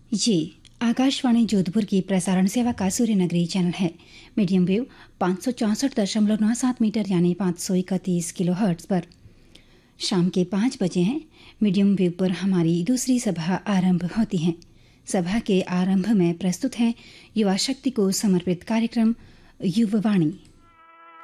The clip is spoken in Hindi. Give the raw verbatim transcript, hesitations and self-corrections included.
ये आकाशवाणी जोधपुर की प्रसारण सेवा का सूर्य नगरी चैनल है। मीडियम वेव पाँच सौ चौंसठ दशमलव नौ सात मीटर यानी पाँच सौ इकतीस किलो हर्ट्ज पर शाम के पाँच बजे हैं। मीडियम वेव पर हमारी दूसरी सभा आरंभ होती है। सभा के आरंभ में प्रस्तुत है युवा शक्ति को समर्पित कार्यक्रम युववाणी।